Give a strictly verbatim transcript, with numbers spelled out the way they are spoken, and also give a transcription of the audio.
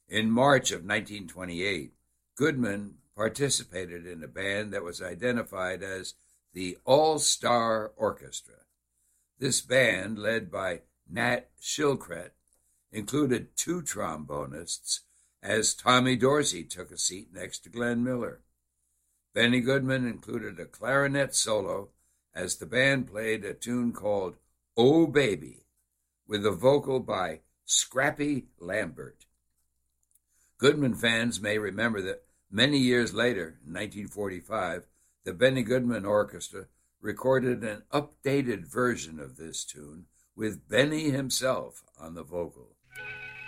In March of nineteen twenty-eight, Goodman participated in a band that was identified as the All-Star Orchestra. This band, led by Nat Shilkret, included two trombonists, as Tommy Dorsey took a seat next to Glenn Miller. Benny Goodman included a clarinet solo as the band played a tune called "Oh Baby," with a vocal by Scrappy Lambert. Goodman fans may remember that many years later, in nineteen forty-five, the Benny Goodman Orchestra recorded an updated version of this tune with Benny himself on the vocal.